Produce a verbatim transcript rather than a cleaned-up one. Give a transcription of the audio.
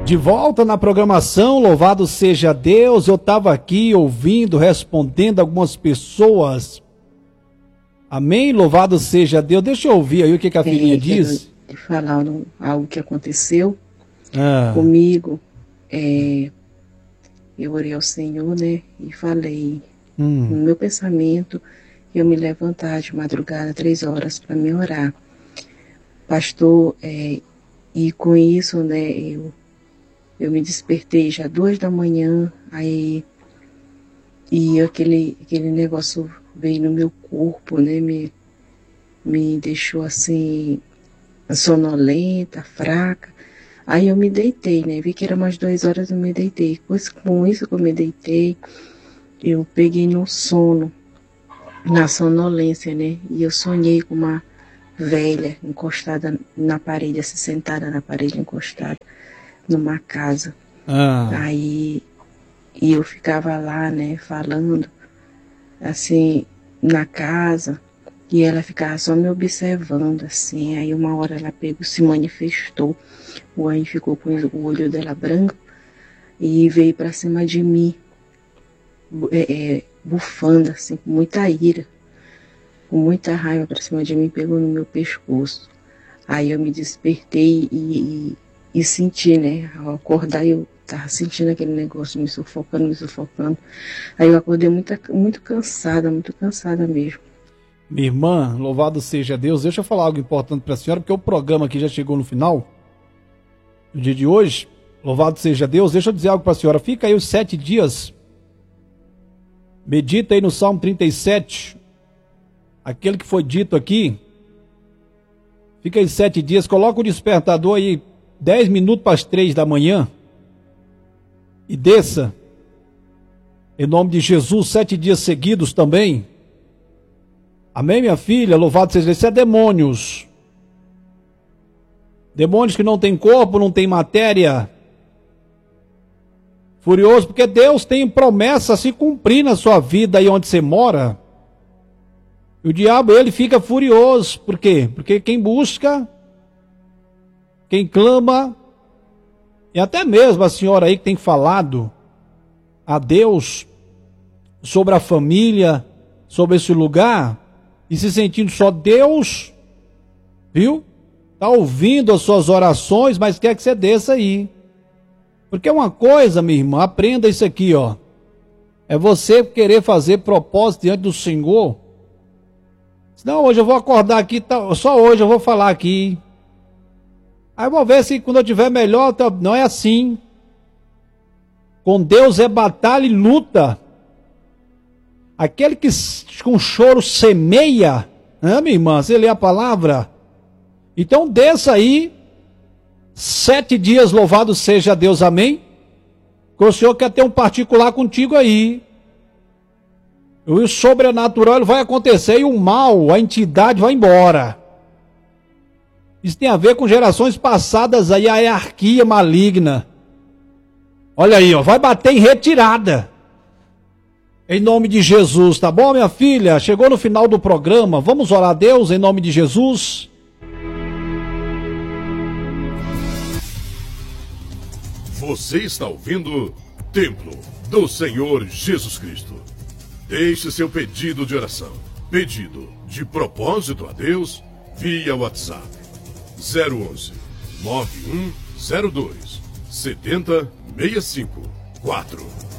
De volta na programação, louvado seja Deus. Eu estava aqui ouvindo, respondendo algumas pessoas. Amém? Louvado seja Deus. Deixa eu ouvir aí o que, que a filhinha é, diz. De falar algo que aconteceu ah. comigo. É, eu orei ao Senhor, né? E falei hum. no meu pensamento, eu me levantar de madrugada, três horas, para me orar. Pastor, é, e com isso, né, eu, eu me despertei já duas da manhã, aí, e aquele, aquele negócio veio no meu corpo, né, me, me deixou assim, sonolenta, fraca. Aí eu me deitei, né, vi que era umas duas horas, eu me deitei. Pois com isso que eu me deitei, eu peguei no sono, na sonolência, né, e eu sonhei com uma velha, encostada na parede, assim, sentada na parede, encostada numa casa. Ah. Aí, e eu ficava lá, né, falando, assim, na casa, e ela ficava só me observando, assim. Aí uma hora ela pegou, se manifestou, o aí ficou com o olho dela branco, e veio pra cima de mim, é, é, bufando, assim, com muita ira. Com muita raiva pra cima de mim, pegou no meu pescoço. Aí eu me despertei e, e, e senti, né? Ao acordar eu tava sentindo aquele negócio me sufocando, me sufocando. Aí eu acordei muito, muito cansada, muito cansada mesmo. Minha irmã, louvado seja Deus. Deixa eu falar algo importante pra senhora, porque o programa aqui já chegou no final. No dia de hoje, louvado seja Deus. Deixa eu dizer algo pra senhora. Fica aí os sete dias. Medita aí no Salmo trinta e sete. Aquele que foi dito aqui, fica aí sete dias, coloca o despertador aí, dez minutos para as três da manhã, e desça, em nome de Jesus, sete dias seguidos também. Amém, minha filha? Louvado seja Deus. Isso é demônios. Demônios que não tem corpo, não tem matéria. Furioso, porque Deus tem promessa a se cumprir na sua vida aí onde você mora. E o diabo, ele fica furioso. Por quê? Porque quem busca, quem clama, e até mesmo a senhora aí que tem falado a Deus sobre a família, sobre esse lugar, e se sentindo só Deus, viu? Está ouvindo as suas orações, mas quer que você desça aí. Porque uma coisa, minha irmã, aprenda isso aqui, ó. É você querer fazer propósito diante do Senhor. Não, hoje eu vou acordar aqui, tá, só hoje eu vou falar aqui. Aí eu vou ver se quando eu tiver melhor, tá, não é assim. Com Deus é batalha e luta. Aquele que com choro semeia, né, minha irmã? Você lê a palavra? Então desça aí, sete dias, louvado seja Deus, amém? Que o Senhor quer ter um particular contigo aí. O sobrenatural ele vai acontecer e o mal, a entidade vai embora. Isso tem a ver com gerações passadas aí, a hierarquia maligna. Olha aí, ó, vai bater em retirada. Em nome de Jesus, tá bom, minha filha? Chegou no final do programa, vamos orar a Deus em nome de Jesus. Você está ouvindo Templo do Senhor Jesus Cristo. Deixe seu pedido de oração, pedido de propósito a Deus, via WhatsApp zero onze, nove um zero dois, sete zero seis cinco quatro.